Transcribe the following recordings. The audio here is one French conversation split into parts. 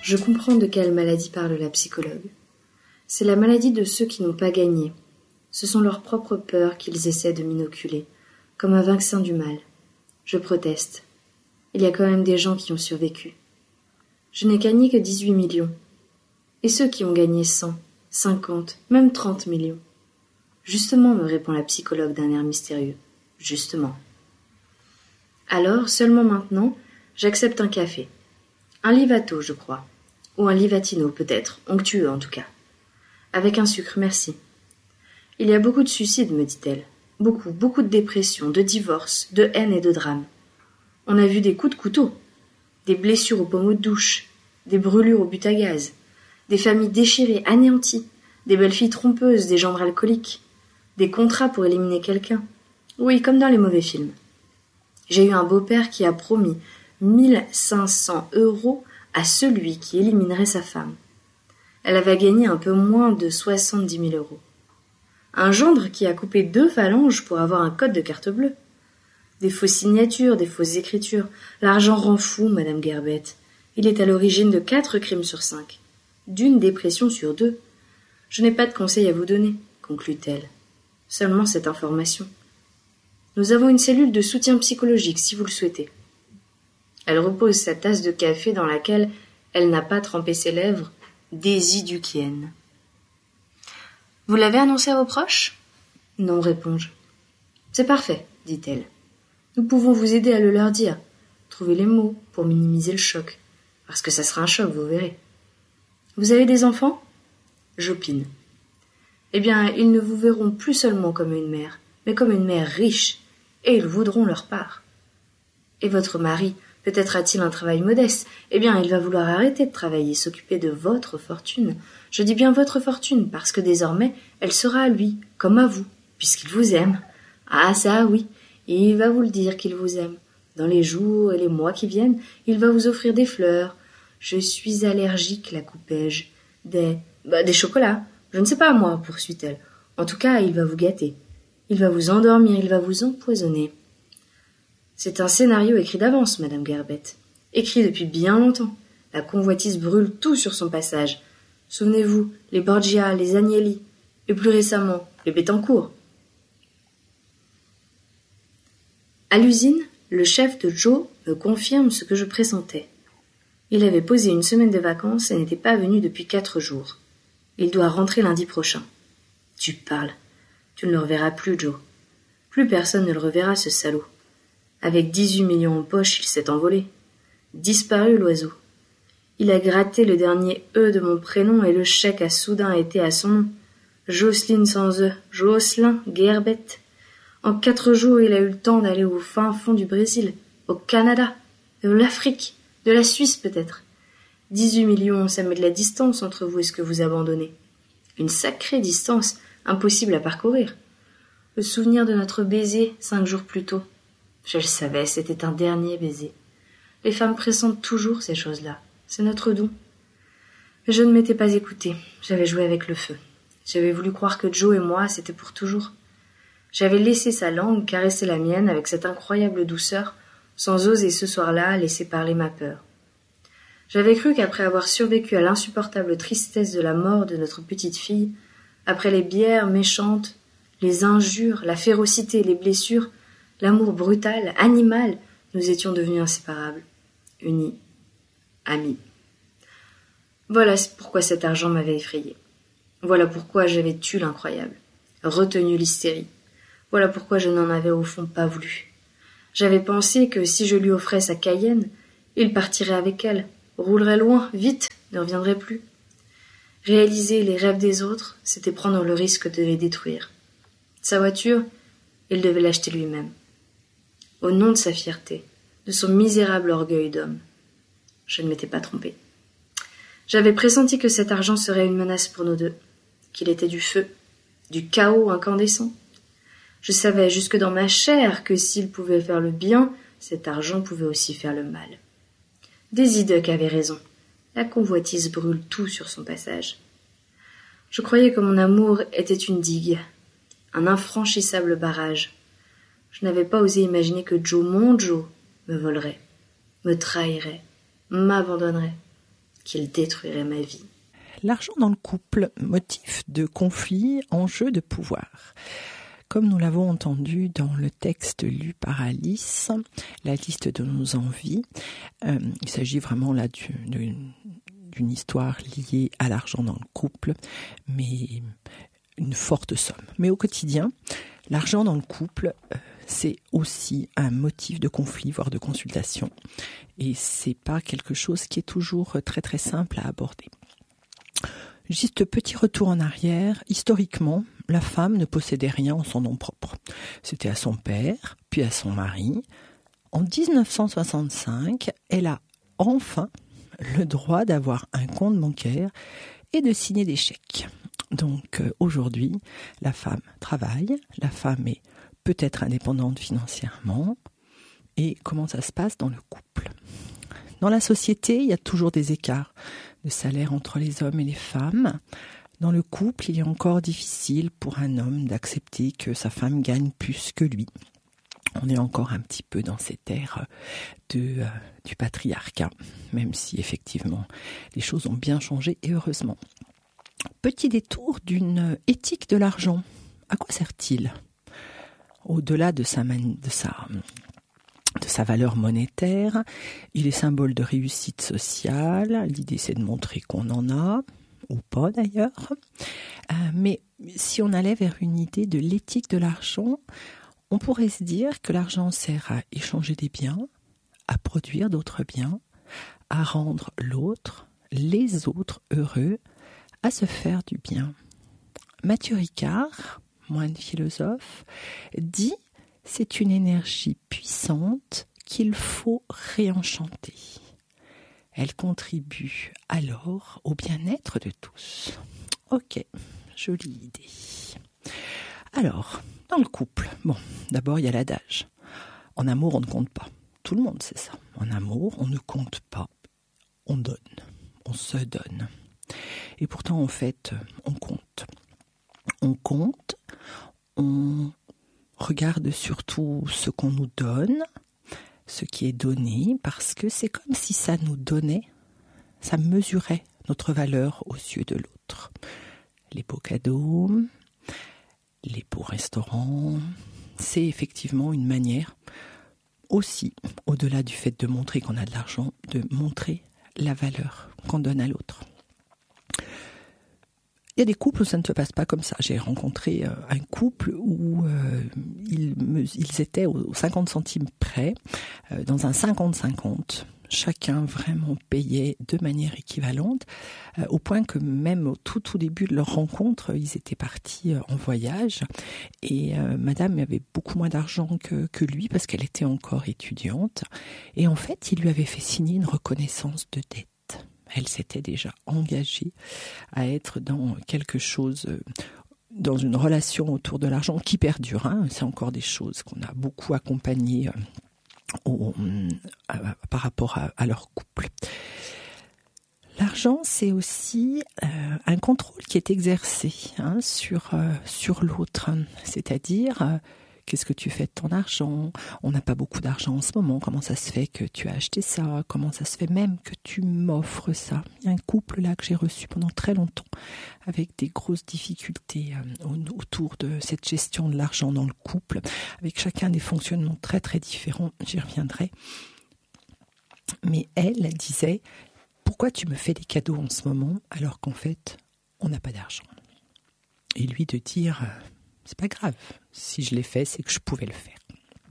Je comprends de quelle maladie parle la psychologue. C'est la maladie de ceux qui n'ont pas gagné. Ce sont leurs propres peurs qu'ils essaient de m'inoculer, comme un vaccin du mal. Je proteste. Il y a quand même des gens qui ont survécu. Je n'ai gagné que 18 millions. Et ceux qui ont gagné 100, 50, même 30 millions. Justement, me répond la psychologue d'un air mystérieux. Justement. Alors, seulement maintenant, j'accepte un café. Un Livato, je crois. Ou un Livatino, peut-être, onctueux en tout cas. Avec un sucre, merci. Il y a beaucoup de suicides, me dit-elle. Beaucoup, beaucoup de dépression, de divorces, de haine et de drames. On a vu des coups de couteau, des blessures aux pommeaux de douche, des brûlures au but à gaz, des familles déchirées, anéanties, des belles filles trompeuses, des gendres alcooliques, des contrats pour éliminer quelqu'un. Oui, comme dans les mauvais films. J'ai eu un beau-père qui a promis 1500 € à celui qui éliminerait sa femme. Elle avait gagné un peu moins de 70 000 €. Un gendre qui a coupé 2 phalanges pour avoir un code de carte bleue. Des fausses signatures, des fausses écritures. L'argent rend fou, Madame Gerbet. Il est à l'origine de 4 crimes sur 5. D'une dépression sur 2. Je n'ai pas de conseils à vous donner, conclut-elle. Seulement cette information. Nous avons une cellule de soutien psychologique, si vous le souhaitez. Elle repose sa tasse de café dans laquelle elle n'a pas trempé ses lèvres, désiduquienne. Vous l'avez annoncé à vos proches? Non, réponds-je. C'est parfait, dit-elle. Nous pouvons vous aider à le leur dire. Trouvez les mots pour minimiser le choc. Parce que ça sera un choc, vous verrez. Vous avez des enfants? J'opine. Eh bien, ils ne vous verront plus seulement comme une mère, mais comme une mère riche, et ils voudront leur part. Et votre mari, peut-être a-t-il un travail modeste, eh bien, il va vouloir arrêter de travailler, s'occuper de votre fortune. Je dis bien votre fortune, parce que désormais, elle sera à lui, comme à vous, puisqu'il vous aime. Ah, ça, oui, et il va vous le dire qu'il vous aime. Dans les jours et les mois qui viennent, il va vous offrir des fleurs. Je suis allergique, la coupais-je. Des chocolats. Je ne sais pas, moi, poursuit-elle. En tout cas, il va vous gâter. Il va vous endormir, il va vous empoisonner. C'est un scénario écrit d'avance, Madame Gerbet. Écrit depuis bien longtemps. La convoitise brûle tout sur son passage. Souvenez-vous, les Borgia, les Agnelli, et plus récemment, les Bettencourt. À l'usine, le chef de Joe me confirme ce que je pressentais. Il avait posé une semaine de vacances et n'était pas venu depuis 4 jours. Il doit rentrer lundi prochain. Tu parles. Tu ne le reverras plus, Joe. Plus personne ne le reverra, ce salaud. Avec 18 millions en poche, il s'est envolé. Disparu, l'oiseau. Il a gratté le dernier E de mon prénom et le chèque a soudain été à son nom. Jocelyne sans E. Jocelyn Gerbet. En 4 jours, il a eu le temps d'aller au fin fond du Brésil, au Canada, de l'Afrique, de la Suisse peut-être. 18 millions, ça met de la distance entre vous et ce que vous abandonnez. Une sacrée distance, impossible à parcourir. Le souvenir de notre baiser 5 jours plus tôt. Je le savais, c'était un dernier baiser. Les femmes pressentent toujours ces choses-là. C'est notre don. Mais je ne m'étais pas écoutée. J'avais joué avec le feu. J'avais voulu croire que Joe et moi, c'était pour toujours. J'avais laissé sa langue caresser la mienne avec cette incroyable douceur, sans oser ce soir-là laisser parler ma peur. J'avais cru qu'après avoir survécu à l'insupportable tristesse de la mort de notre petite fille, après les bières méchantes, les injures, la férocité, les blessures, l'amour brutal, animal, nous étions devenus inséparables, unis, amis. Voilà pourquoi cet argent m'avait effrayé. Voilà pourquoi j'avais tué l'incroyable, retenu l'hystérie. Voilà pourquoi je n'en avais au fond pas voulu. J'avais pensé que si je lui offrais sa Cayenne, il partirait avec elle, roulerait loin, vite, ne reviendrait plus. Réaliser les rêves des autres, c'était prendre le risque de les détruire. Sa voiture, il devait l'acheter lui-même. Au nom de sa fierté, de son misérable orgueil d'homme. Je ne m'étais pas trompée. J'avais pressenti que cet argent serait une menace pour nous deux, qu'il était du feu, du chaos incandescent. Je savais jusque dans ma chair que s'il pouvait faire le bien, cet argent pouvait aussi faire le mal. Désidoc avait raison. La convoitise brûle tout sur son passage. Je croyais que mon amour était une digue, un infranchissable barrage. Je n'avais pas osé imaginer que Joe, mon Joe, me volerait, me trahirait, m'abandonnerait. qu'il détruirait ma vie. L'argent dans le couple, motif de conflit, enjeu de pouvoir. Comme nous l'avons entendu dans le texte lu par Alice, la liste de nos envies, il s'agit vraiment là d'une histoire liée à l'argent dans le couple, mais une forte somme. Mais au quotidien, l'argent dans le couple, c'est aussi un motif de conflit, voire de consultation. Et c'est pas quelque chose qui est toujours très très simple à aborder. Juste petit retour en arrière, historiquement, la femme ne possédait rien en son nom propre. C'était à son père, puis à son mari. En 1965, elle a enfin le droit d'avoir un compte bancaire et de signer des chèques. Donc aujourd'hui, la femme travaille, la femme est peut-être indépendante financièrement. Et comment ça se passe dans le couple ? Dans la société, il y a toujours des écarts de salaire entre les hommes et les femmes. Dans le couple, il est encore difficile pour un homme d'accepter que sa femme gagne plus que lui. On est encore un petit peu dans cette ère du patriarcat, même si effectivement les choses ont bien changé et heureusement. Petit détour d'une éthique de l'argent. À quoi sert-il ? Au-delà de sa valeur monétaire, il est symbole de réussite sociale. L'idée, c'est de montrer qu'on en a, ou pas d'ailleurs. Mais si on allait vers une idée de l'éthique de l'argent, on pourrait se dire que l'argent sert à échanger des biens, à produire d'autres biens, à rendre l'autre, les autres heureux, à se faire du bien. Mathieu Ricard, moine philosophe, dit « c'est une énergie puissante qu'il faut réenchanter. Elle contribue alors au bien-être de tous. » Ok, jolie idée. Alors, dans le couple, bon, d'abord il y a l'adage. En amour, on ne compte pas. Tout le monde sait ça. En amour, on ne compte pas. On donne. On se donne. Et pourtant, en fait, on compte. On compte. On regarde surtout ce qu'on nous donne, ce qui est donné, parce que c'est comme si ça nous donnait, ça mesurait notre valeur aux yeux de l'autre. Les beaux cadeaux, les beaux restaurants, c'est effectivement une manière aussi, au-delà du fait de montrer qu'on a de l'argent, de montrer la valeur qu'on donne à l'autre. Il y a des couples où ça ne se passe pas comme ça. J'ai rencontré un couple où ils étaient aux 50 centimes près, dans un 50-50. Chacun vraiment payait de manière équivalente, au point que même au tout début de leur rencontre, ils étaient partis en voyage. Et madame avait beaucoup moins d'argent que lui parce qu'elle était encore étudiante. Et en fait, il lui avait fait signer une reconnaissance de dette. Elle s'était déjà engagée à être dans quelque chose, dans une relation autour de l'argent qui perdure. Hein. C'est encore des choses qu'on a beaucoup accompagnées par rapport à leur couple. L'argent, c'est aussi un contrôle qui est exercé sur l'autre. C'est-à-dire, qu'est-ce que tu fais de ton argent ? On n'a pas beaucoup d'argent en ce moment. Comment ça se fait que tu as acheté ça ? Comment ça se fait même que tu m'offres ça ? Il y a un couple là que j'ai reçu pendant très longtemps avec des grosses difficultés autour de cette gestion de l'argent dans le couple, avec chacun des fonctionnements très très différents. J'y reviendrai. Mais elle disait, pourquoi tu me fais des cadeaux en ce moment alors qu'en fait, on n'a pas d'argent ? Et lui de dire... c'est pas grave. Si je l'ai fait, c'est que je pouvais le faire.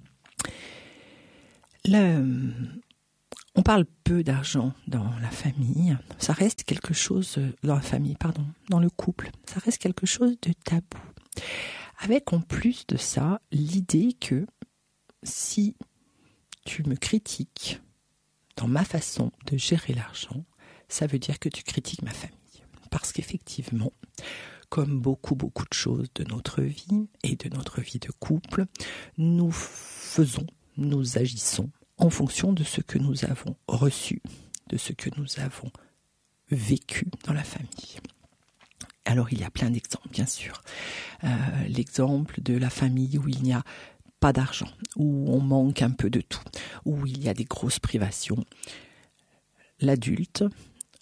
On parle peu d'argent dans la famille. Ça reste quelque chose dans la famille, dans le couple. Ça reste quelque chose de tabou. Avec en plus de ça, l'idée que si tu me critiques dans ma façon de gérer l'argent, ça veut dire que tu critiques ma famille. Parce qu'effectivement, comme beaucoup de choses de notre vie et de notre vie de couple, nous agissons en fonction de ce que nous avons reçu, de ce que nous avons vécu dans la famille. Alors il y a plein d'exemples, bien sûr. L'exemple de la famille où il n'y a pas d'argent, où on manque un peu de tout, où il y a des grosses privations. L'adulte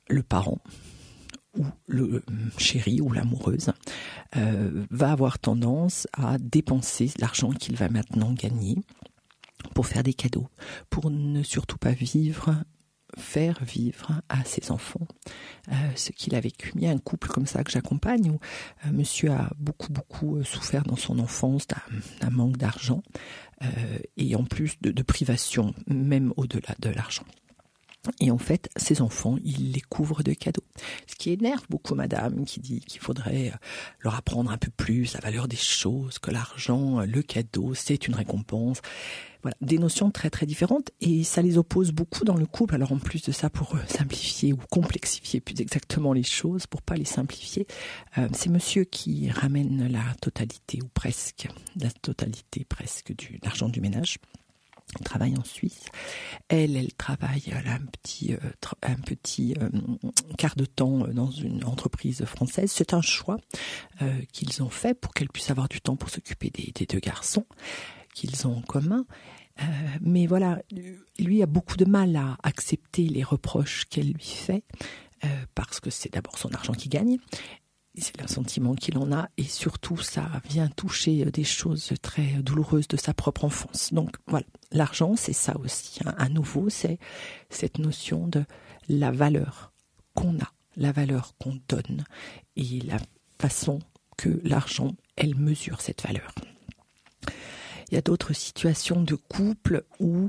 le parent ou le chéri ou l'amoureuse va avoir tendance à dépenser l'argent qu'il va maintenant gagner pour faire des cadeaux, pour ne surtout pas faire vivre à ses enfants ce qu'il a vécu. Il y a un couple comme ça que j'accompagne où monsieur a beaucoup souffert dans son enfance d'un manque d'argent et en plus de privation, même au-delà de l'argent. Et en fait, ses enfants, il les couvre de cadeaux. Ce qui énerve beaucoup madame, qui dit qu'il faudrait leur apprendre un peu plus la valeur des choses, que l'argent, le cadeau, c'est une récompense. Voilà, des notions très très différentes et ça les oppose beaucoup dans le couple. Alors en plus de ça, pour simplifier ou complexifier plus exactement les choses, pour pas les simplifier, c'est monsieur qui ramène la totalité presque de l'argent du ménage. Elle travaille en Suisse. Elle travaille un petit quart de temps dans une entreprise française. C'est un choix qu'ils ont fait pour qu'elle puisse avoir du temps pour s'occuper des deux garçons qu'ils ont en commun. Mais voilà, lui a beaucoup de mal à accepter les reproches qu'elle lui fait parce que c'est d'abord son argent qu'il gagne. C'est le sentiment qu'il en a et surtout ça vient toucher des choses très douloureuses de sa propre enfance. Donc voilà, l'argent c'est ça aussi. À nouveau, c'est cette notion de la valeur qu'on a, la valeur qu'on donne et la façon que l'argent, elle mesure cette valeur. Il y a d'autres situations de couple où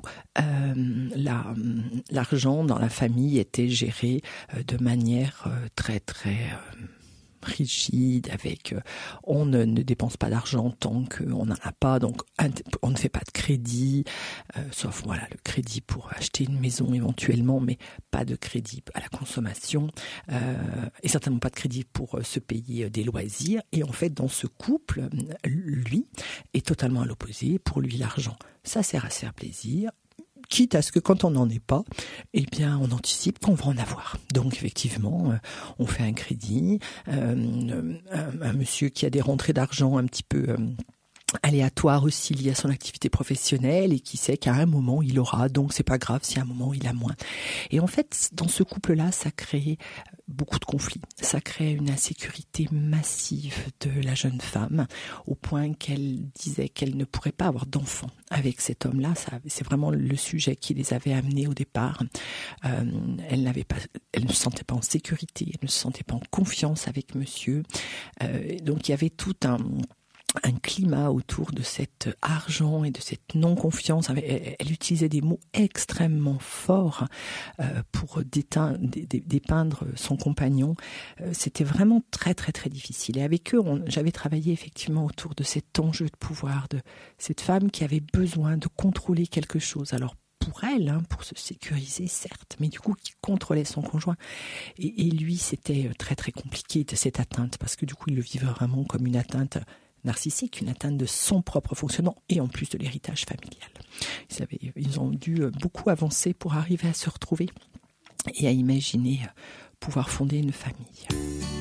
l'argent dans la famille était géré de manière très rigide, avec on ne dépense pas d'argent tant qu'on n'en a pas, donc on ne fait pas de crédit, sauf voilà le crédit pour acheter une maison éventuellement, mais pas de crédit à la consommation et certainement pas de crédit pour se payer des loisirs. Et en fait dans ce couple, lui est totalement à l'opposé. Pour lui l'argent, ça sert à se faire plaisir, quitte à ce que quand on n'en est pas, eh bien on anticipe qu'on va en avoir. Donc effectivement, on fait un crédit, un monsieur qui a des rentrées d'argent un petit peu aléatoires aussi liées à son activité professionnelle et qui sait qu'à un moment il aura, donc c'est pas grave si à un moment il a moins. Et en fait, dans ce couple-là, ça crée beaucoup de conflits. Ça crée une insécurité massive de la jeune femme, au point qu'elle disait qu'elle ne pourrait pas avoir d'enfant avec cet homme-là. C'est vraiment le sujet qui les avait amenés au départ. Elle ne se sentait pas en sécurité, elle ne se sentait pas en confiance avec monsieur. Donc il y avait tout un climat autour de cet argent et de cette non-confiance. Elle utilisait des mots extrêmement forts pour dépeindre son compagnon. C'était vraiment très difficile. Et avec eux, j'avais travaillé effectivement autour de cet enjeu de pouvoir, de cette femme qui avait besoin de contrôler quelque chose. Alors pour elle, pour se sécuriser, certes, mais du coup qui contrôlait son conjoint. Et lui, c'était très compliqué de cette atteinte, parce que du coup, il le vivait vraiment comme une atteinte narcissique, une atteinte de son propre fonctionnement et en plus de l'héritage familial. Ils ont dû beaucoup avancer pour arriver à se retrouver et à imaginer pouvoir fonder une famille.